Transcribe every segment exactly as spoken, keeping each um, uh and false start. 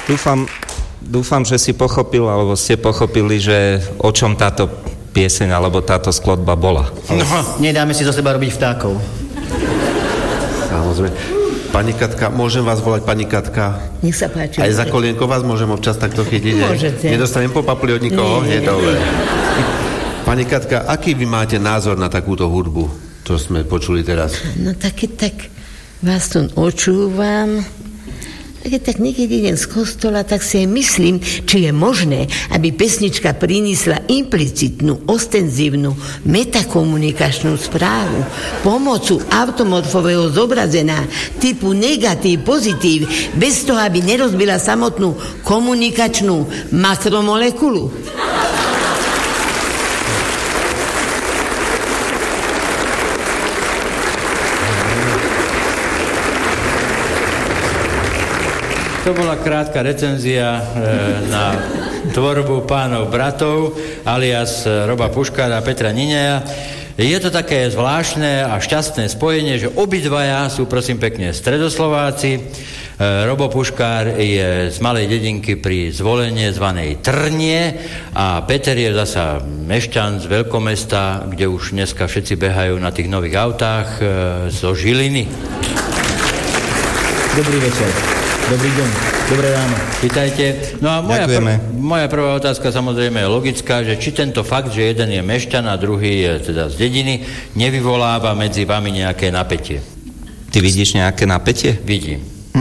Dúfam, dúfam, že si pochopil, alebo ste pochopili, že o čom táto pieseň alebo táto skladba bola. No, nedáme si zo seba robiť vtákov. Samozrejme. Pani Katka, môžem vás volať pani Katka? Nech sa páči. Aj za kolienko vás môžem občas takto chytiť? Môžete. Nedostanem po papuli od nikoho? Nie, je dobre. Pani Katka, aký vy máte názor na takúto hudbu, čo sme počuli teraz? No tak, tak vás tu očúvam. Keď tak niekedy idem z kostola, tak si aj myslím, či je možné, aby pesnička priniesla implicitnú, ostenzívnu, metakomunikačnú správu pomocou automorfového zobrazenia typu negatív, pozitív, bez toho, aby nerozbila samotnú komunikačnú makromolekulu. To bola krátka recenzia e, na tvorbu Pánov bratov alias Roba Puškára a Petra Nineja. Je to také zvláštne a šťastné spojenie, že obidvaja sú prosím pekne stredoslováci. E, Robo Puškár je z malej dedinky pri Zvolenie zvanej Trnie a Peter je zasa mešťan z veľkomesta, kde už dneska všetci behajú na tých nových autách e, zo Žiliny. Dobrý večer. Dobrý deň, dobré ráno. Vítajte. No a moja, pr- moja prvá otázka samozrejme je logická, že či tento fakt, že jeden je mešťan a druhý je teda z dediny, nevyvoláva medzi vami nejaké napätie. Ty vidíš nejaké napätie? Vidím.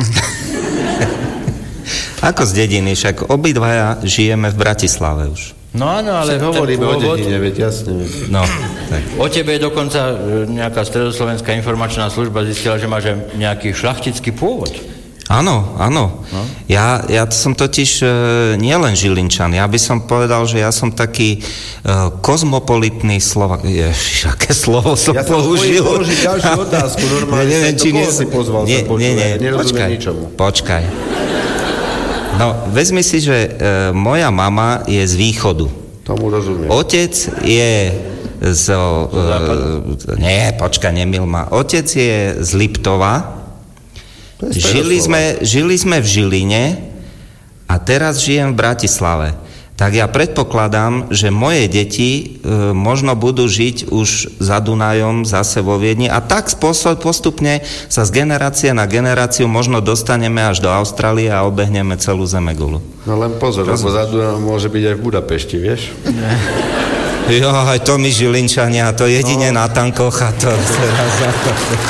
Ako z dediny, však obidvaja žijeme v Bratislave už. No áno, ale... Hovoríme o dedine, veď jasne. No, tak. O tebe dokonca nejaká stredoslovenská informačná služba zistila, že máš nejaký šľachtický pôvod. Áno, áno. No? Ja, ja som totiž e, nielen Žilinčan, ja by som povedal, že ja som taký e, kozmopolitný Slovak. Ježiš, aké slovo som ja použil. Ja som položiť ďalšiu otázku, normálne neviem, sa, do koho si pozval nie, sa počúvať, nie, nie, nerozumiem počkaj, ničomu. Počkaj. No, vezmi si, že e, moja mama je z východu. Tomu rozumiem. Otec je z... E, nie, počkaj, nemil ma. Otec je z Liptova. Žili sme, žili sme v Žiline a teraz žijem v Bratislave. Tak ja predpokladám, že moje deti e, možno budú žiť už za Dunajom, zase vo Viedni a tak spôsob, postupne sa z generácie na generáciu možno dostaneme až do Austrálie a obehneme celú Zemegulu. No len pozor, lebo za Dunajom môže byť aj v Budapešti, vieš? Jo, aj to my Žilinčania, to jedine no. Na tankoch a to teraz za to.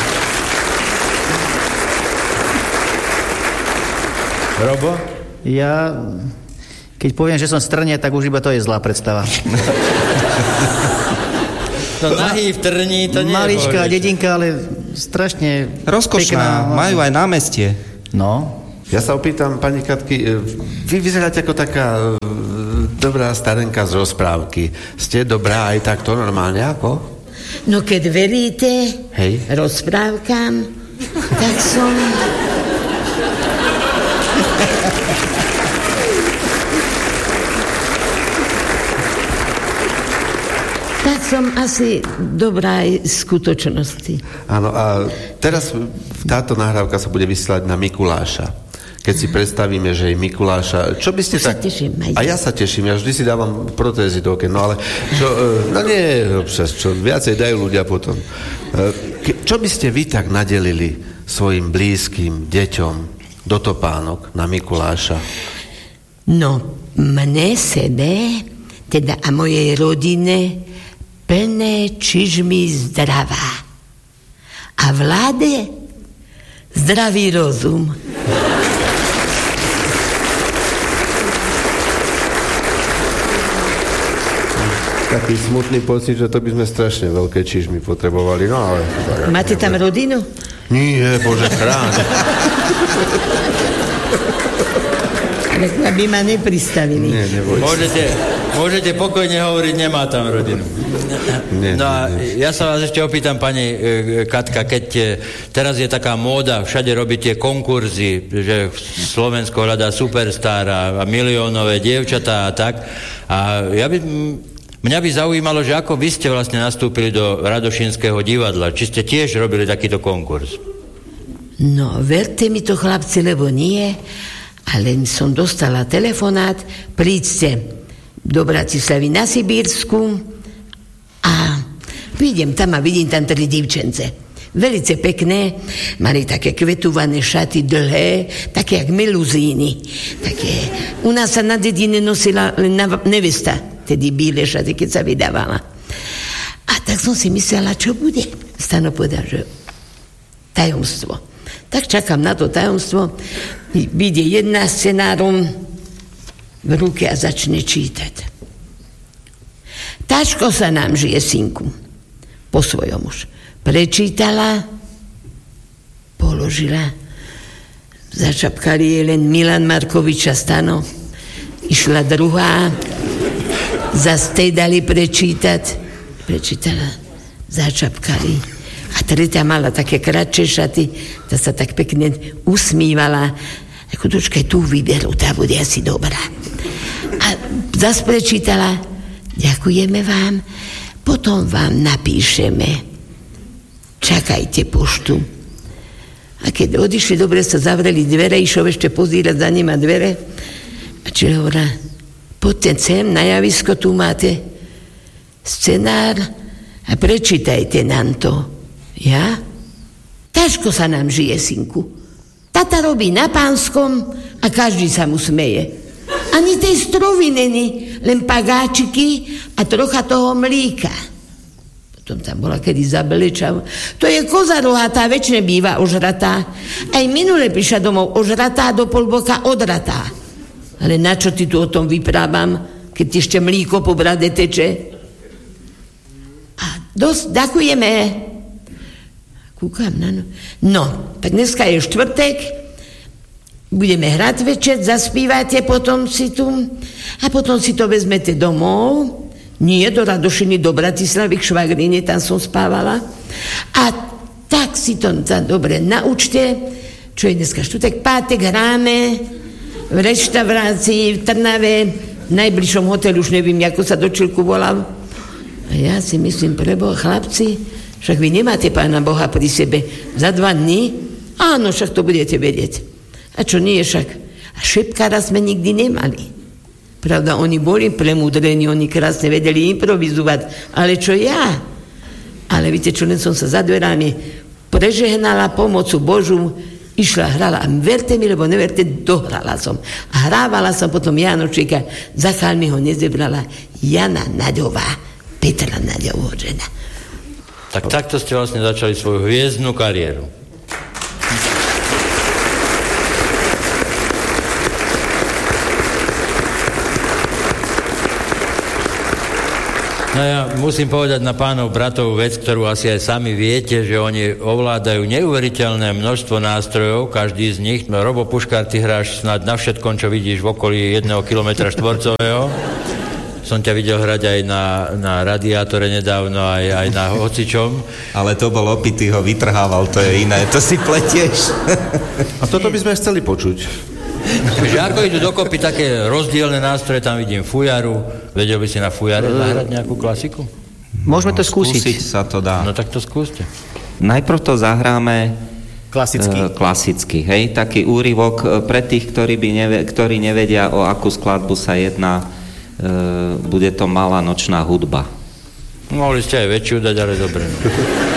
Robo? Ja, keď poviem, že som z Trne, tak už iba to je zlá predstava. To nahý v Trni, to nie je... Maličká dedinka, ale strašne rozkošná, pekná. majú aj námestie. No. Ja sa opýtam, pani Katky, vy vyzeráte ako taká dobrá starenka z rozprávky. Ste dobrá aj takto normálne, ako? No keď veríte Hej. rozprávkam, tak som... Tak som asi dobrá aj v skutočnosti. Áno, a teraz táto nahrávka sa bude vysielať na Mikuláša. Keď si predstavíme, že je Mikuláša, čo by ste Už tak... sa teším, aj a ja sa teším, ja vždy si dávam protézy do oken, no ale čo, no nie, občas, čo viacej dajú ľudia potom. Čo by ste vy tak nadelili svojim blízkym deťom do topánok na Mikuláša? No, mne sebe, teda a mojej rodine, plné čižmy zdravá. A vláde zdravý rozum. Taký smutný pocit, že to by sme strašne veľké čižmy potrebovali, no ale... Máte tam rodinu? Nie, Bože, chráň. Ale aby ma nepristavili. Nie, môžete, môžete pokojne hovoriť, nemá tam rodinu. Nie, no a nie, nie. ja sa vás ešte opýtam, pani e, Katka, keď e, teraz je taká móda, všade robíte konkurzy, že Slovensko hľadá superstar a miliónové dievčatá a tak. A ja by... Mňa by zaujímalo, že ako vy ste vlastne nastúpili do Radošinského divadla. Či ste tiež robili takýto konkurs? No, verte mi to, chlapci, lebo nie. Ale som dostala telefonát, príďte do Bratislavy na Sibírsku a vidím tam a vidím tam tri divčence. Velice pekné, mali také kvetované šaty dlhé, také jak meluzíny. Také. U nás sa na dedine nosila len nevesta, tedy bíle šaty, keď sa vydávala. A tak som si myslela, čo bude. Stano povedal, že tajomstvo. Tak čakám na to tajomstvo. Vyjde jedna scenárom v ruke a začne čítať. Táčko sa nám žije, synku. Po svojom už. Prečítala, položila, začapkali jej len Milan Markovič a Stano. Išla druhá, zas tej dali prečítať, prečítala, začapkali. A tretia mala také kratšie šaty, tá sa tak pekne usmívala. Ako dočkaj, tú vyberú, tá bude asi dobrá. A zas prečítala, ďakujeme vám, potom vám napíšeme. Čakajte poštu. A keď odišli, dobre sa zavreli dvere, išol ešte pozírať za nima dvere. A či hovorá, poďte sem, na javisko, tu máte scenár a prečítajte nám to. Ja? Ťažko sa nám žije, synku. Tata robí na Pánskom a každý sa mu smeje. Ani tej strovy není, len pagáčiky a trocha toho mlíka. Potom tam bola kedy zabeleča. To je koza rohatá, väčšine býva ožratá. Aj minule prišla domov ožratá, do polboka odratá. Ale na čo ty tu o tom vyprávam, keď ti ešte mlíko po brade teče? A dosť, ďakujeme. Kúkam na no. No, tak dneska je štvrtek, budeme hrať večer, zaspívate potom si tu a potom si to vezmete domov. Nie, do Radošiny, do Bratislavy, k švagrine, tam som spávala. A tak si to tam dobre naučte, čo je dneska štvrtek, pátek hráme v reštaurácii v Trnave, v najbližšom hotelu, už neviem, ako sa do Čilku volal. A ja si myslím, preboha, chlapci, však vy nemáte Pána Boha pri sebe za dva dní? Áno, však to budete vedieť. A čo nie, však? A šepkára sme nikdy nemali. Pravda, oni boli premúdrení, oni krásne vedeli improvizovať, ale čo ja? Ale viete čo, len som sa za dverami prežehnala pomocu Božu, išla, hrala a verte mi, lebo neverte, dohrala som. A hrávala som potom Janočíka, za chalmi ho nezebrala Jana Naďová, Petra Naďová žena. Tak takto ste vlastne začali svoju hviezdnu kariéru. No ja musím povedať na pánov bratov vec, ktorú asi aj sami viete, že oni ovládajú neuveriteľné množstvo nástrojov, každý z nich. No, Robo Puškár, ty hráš snad na všetkom, čo vidíš v okolí jedného kilometra štvorcového. Som ťa videl hrať aj na, na radiátore nedávno, aj, aj na hocičom. Ale to bol opitý, ho vytrhával, to je iné, to si pletieš. A toto by sme chceli počuť. Takže ako idú dokopy také rozdielne nástroje, tam vidím fujaru. Vedel by si na fujare zahrať nejakú klasiku? Môžeme to no, skúsiť. Skúsiť sa to dá. No tak to skúste. Najprv to zahráme klasicky. E, klasicky, hej? Taký úryvok pre tých, ktorí, by neve, ktorí nevedia, o akú skladbu sa jedná. E, bude to Malá nočná hudba. Mohli ste aj väčšiu dať, ale dobre. No.